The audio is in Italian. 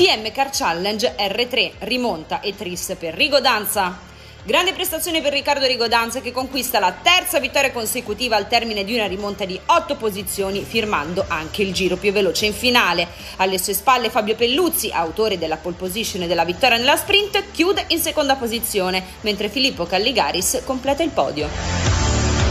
KTM Car Challenge R3, rimonta e tris per Rigodanza. Grande prestazione per Riccardo Rigodanza, che conquista la terza vittoria consecutiva al termine di una rimonta di 8 posizioni, firmando anche il giro più veloce in finale. Alle sue spalle Fabio Pelluzzi, autore della pole position e della vittoria nella sprint, chiude in seconda posizione, mentre Filippo Calligaris completa il podio.